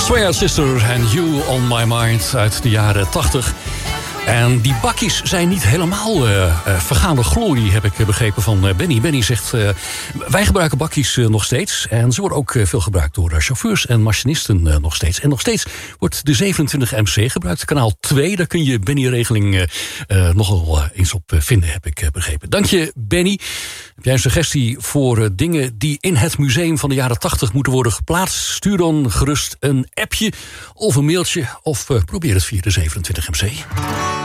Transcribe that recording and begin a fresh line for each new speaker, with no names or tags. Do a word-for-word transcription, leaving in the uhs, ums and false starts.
Swing Sister and You on My Mind uit de jaren tachtig. En die bakjes zijn niet helemaal uh, uh, vergaande glorie, heb ik begrepen van uh, Benny. Benny zegt, uh, wij gebruiken bakjes uh, nog steeds. En ze worden ook uh, veel gebruikt door uh, chauffeurs en machinisten uh, nog steeds. En nog steeds wordt de zevenentwintig M C gebruikt. Kanaal twee, daar kun je Benny-regeling uh, uh, nogal uh, eens op uh, vinden, heb ik uh, begrepen. Dank je, Benny. Heb jij een suggestie voor uh, dingen die in het museum van de jaren tachtig moeten worden geplaatst? Stuur dan gerust een appje of een mailtje. Of uh, probeer het via de zevenentwintig M C.